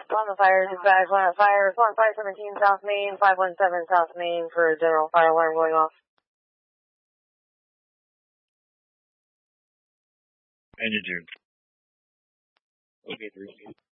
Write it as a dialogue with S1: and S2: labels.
S1: On the fire, dispatch, line of fire, 517 South Main, 517 South Main for general fire alarm going off.
S2: And you're due. Okay, 3.